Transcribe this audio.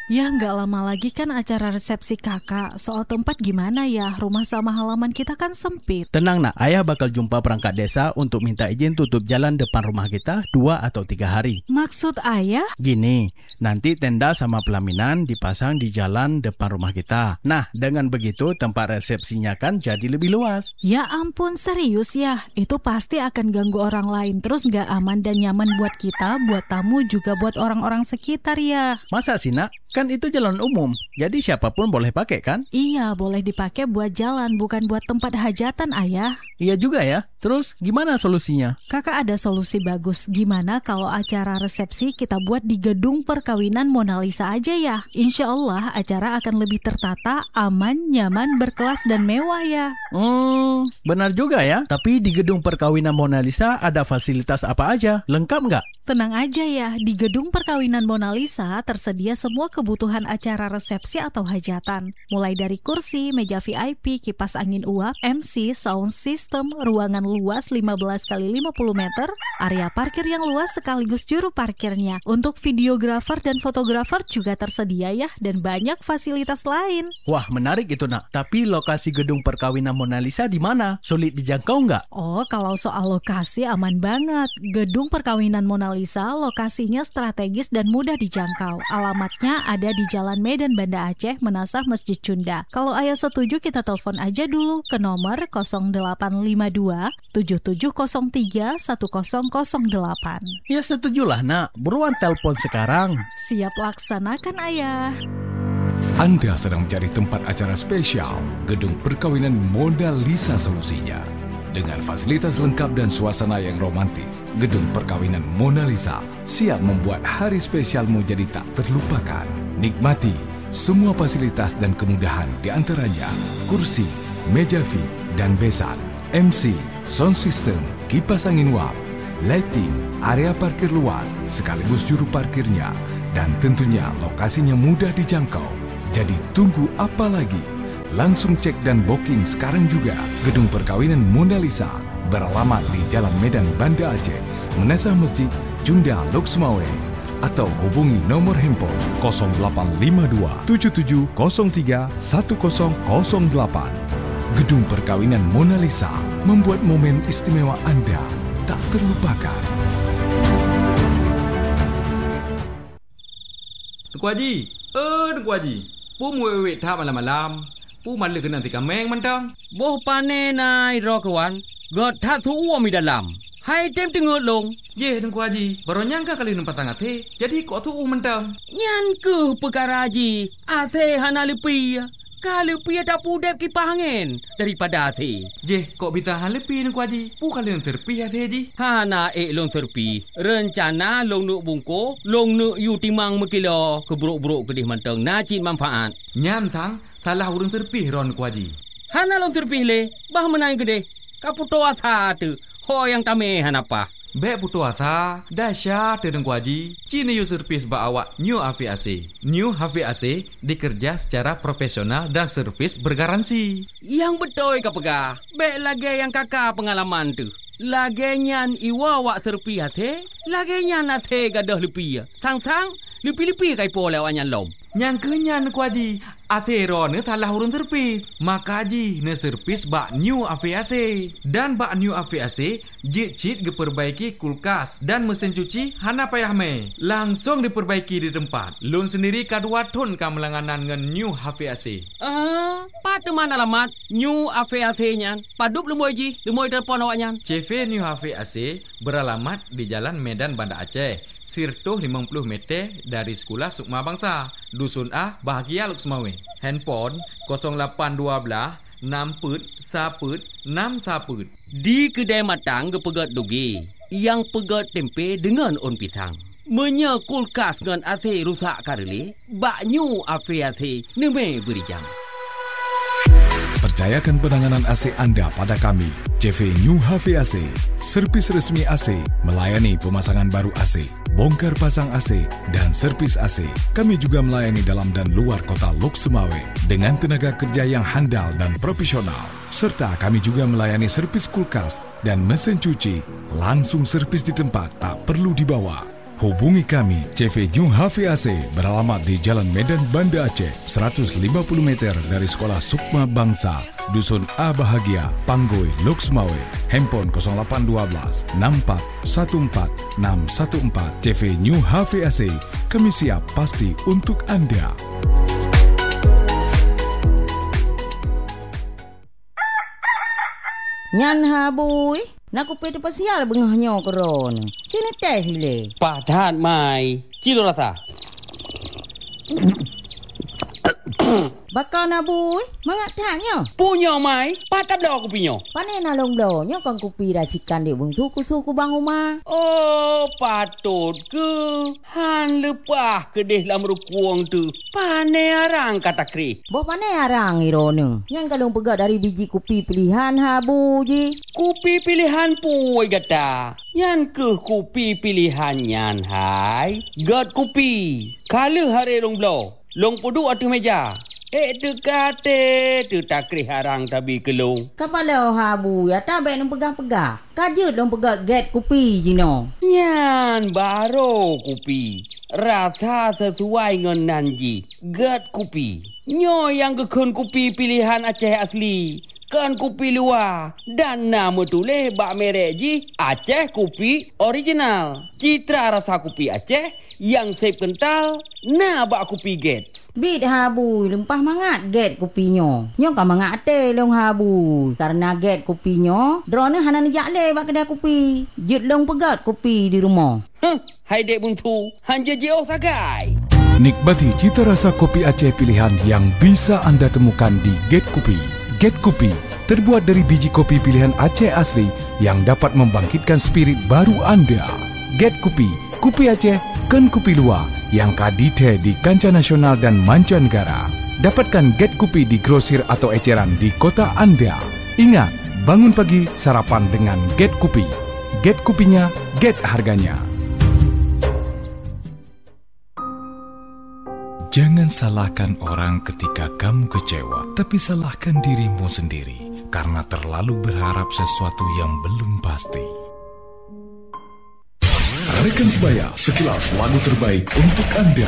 Ya nggak lama lagi kan acara resepsi kakak. Soal tempat gimana ya? Rumah sama halaman kita kan sempit. Tenang nak, ayah bakal jumpa perangkat desa untuk minta izin tutup jalan depan rumah kita 2 atau 3 hari. Maksud ayah? Gini, nanti tenda sama pelaminan dipasang di jalan depan rumah kita. Nah, dengan begitu tempat resepsinya kan jadi lebih luas. Ya ampun, serius ya? Itu pasti akan ganggu orang lain. Terus nggak aman dan nyaman buat kita, buat tamu, juga buat orang-orang sekitar ya. Masa sih nak? Kan itu jalan umum, jadi siapapun boleh pakai kan? Iya, boleh dipakai buat jalan, bukan buat tempat hajatan, ayah. Iya juga ya. Terus gimana solusinya? Kakak ada solusi bagus. Gimana kalau acara resepsi kita buat di gedung perkawinan Mona Lisa aja ya? Insya Allah acara akan lebih tertata, aman, nyaman, berkelas, dan mewah ya. Benar juga ya. Tapi di gedung perkawinan Mona Lisa ada fasilitas apa aja? Lengkap nggak? Tenang aja ya, di gedung perkawinan Mona Lisa tersedia semua kebutuhan acara resepsi atau hajatan. Mulai dari kursi, meja VIP, kipas angin uap, MC, sound system, ruangan luas 15 x 50 meter, area parkir yang luas sekaligus juru parkirnya. Untuk videografer dan fotografer juga tersedia ya, dan banyak fasilitas lain. Wah, menarik itu nak. Tapi lokasi gedung perkawinan Mona Lisa di mana? Sulit dijangkau nggak? Oh, kalau soal lokasi aman banget. Gedung perkawinan Mona Lisa lokasinya strategis dan mudah dijangkau. Alamatnya ada di Jalan Medan Banda Aceh, Menasah Masjid Cunda. Kalau ayah setuju, kita telepon aja dulu ke nomor 0852 7703 1008. Ya setujulah nak. Buruan telepon sekarang. Siap laksanakan ayah. Anda sedang mencari tempat acara spesial, gedung perkawinan Mona Lisa solusinya. Dengan fasilitas lengkap dan suasana yang romantis, gedung perkawinan Mona Lisa siap membuat hari spesialmu jadi tak terlupakan. Nikmati semua fasilitas dan kemudahan, di antaranya kursi, meja VIP dan besan, MC, sound system, kipas angin uap, lighting, area parkir luas sekaligus juru parkirnya, dan tentunya lokasinya mudah dijangkau. Jadi tunggu apa lagi? Langsung cek dan booking sekarang juga. Gedung perkawinan Mona Lisa beralamat di Jalan Medan Banda Aceh, Menasah Masjid Cunda, Lok Sumawe. Atau hubungi nomor handphone 0852 7703 1008. Gedung perkawinan Mona Lisa membuat momen istimewa Anda tak terlupakan. Tuan Haji, Tuan Haji, pu muewek tha malam-malam, pu malu kena tika meng mentang. Boh pane nai ro kawan, god tha thu mi dalam. Hai tem tengok long. Ye Tuan Haji, baru nyangka kali numpat tangat he, jadi kok thu mentang. Nyan ke perkara haji, ase hana lepi. Kalau pi ada pudep kipas angin daripada ase. Je, kok bitahan lepi Tuan Haji, pu kali yang terpi hati Haji. Hana long terpi. Rencana long nuk bungko, long nuk yu timang mekilo keburuk-buruk kedih mentang najib manfaat. Nyan tang, salah urang terpi ron Tuan Haji. Hana long terpi le, bah menang kedih. Kaputo asa tu, ho yang tame hanapa. Bek putu asa, dahsyat Tuan Haji. Cini yu servis ba awak New HVAC. New HVAC dikerja secara profesional dan servis bergaransi. Yang betul ka pegah. Bek lagi yang kakak pengalaman tu. Lagi nyan iwa wak serpi hati, lagi nyan hati gadah lepi. Sang-sang, lepi-lepi kai po lewat nyan lom. Yang kenyan Tuan Haji, asero ne talah urun terpis. Maka Haji ne servis bak New HVAC. Dan bak New HVAC, jit-jit diperbaiki kulkas dan mesin cuci hana payah me. Langsung diperbaiki di tempat. Lun sendiri kadua ton kamelanganan ngan New HVAC. Pada mana alamat New HVAC nyan? Padup lemoy Ji, lemoy telefon awak nyan. CV New HVAC beralamat di Jalan Medan Banda Aceh. Sirtuh 50 meter dari Sekolah Sukma Bangsa, Dusun A, Bahagia Lok Sumawe. Handphone 0812 6 saput 6 saput. Di kedai matang gepegat dugi, yang pegat tempe dengan on pisang. Menya kulkas dengan AC rusak kareli, bak New HVAC neme beri jam. Percayakan penanganan AC Anda pada kami, CV New HVAC, servis resmi AC, melayani pemasangan baru AC, bongkar pasang AC, dan servis AC. Kami juga melayani dalam dan luar kota Lok Sumawe dengan tenaga kerja yang handal dan profesional. Serta kami juga melayani servis kulkas dan mesin cuci, langsung servis di tempat, tak perlu dibawa. Hubungi kami CV New HVAC beralamat di Jalan Medan Banda Aceh, 150 meter dari Sekolah Sukma Bangsa, Dusun A Bahagia, Panggoi, Luxmawe. Handphone 0812 6414 614. CV New HVAC, kami siap pasti untuk Anda. Nyan habui, nak kupi tu pasial bengahnya koron. Sini tes sile. Padat mai. Cilo rasa. Bakal nabui, mangat taknya. Punya mai. Padat dah aku punya. Pane nalong donya kan kupi racikan di bung suku-suku bang rumah. Oh, patut ke? Han lepah ke deh lam rukuang tu. Pane arang kata kri. Boh pane arang irone. Yang kalong pegat dari biji kupi pilihan habu ji. Kupi pilihan puai gata. Yan ke kupi pilihan yan hai. Gat kupi. Kala hari long blow. Long pudu atas meja. Tu kate, tu takri harang tabi kelung. Kapala habu ya tabe nang pegang-pegang. Kajut dong pegang get kupi jino. Nyan baro kupi. Rasa sesuai dengan nanji. Get kupi. Nyo yang kekun kupi pilihan Aceh asli. Kan kupi luar. Dan nama tulis bak merek ji Aceh Kupi Original. Citra rasa kupi Aceh yang sep kental. Nah bak kupi get. Bit habu lempah mangat get kupinyo. Nyo kan mangat te long habu. Karena get kupinyo, drone hanan jakle bak kedai kupi. Jut long pegat kupi di rumah. Hai dek buntu, hanja jauh sagai. Nikmati cita rasa kopi Aceh pilihan yang bisa Anda temukan di Get Kupi. Get Kupi terbuat dari biji kopi pilihan Aceh asli yang dapat membangkitkan spirit baru Anda. Get Kupi, Kupi Aceh, kan kupi luar yang kadite di kancah nasional dan mancanegara. Dapatkan Get Kupi di grosir atau eceran di kota Anda. Ingat, bangun pagi sarapan dengan Get Kupi. Get Kupinya, get harganya. Jangan salahkan orang ketika kamu kecewa, tapi salahkan dirimu sendiri karena terlalu berharap sesuatu yang belum pasti. Rekan sebaya, sekilas lagu terbaik untuk Anda.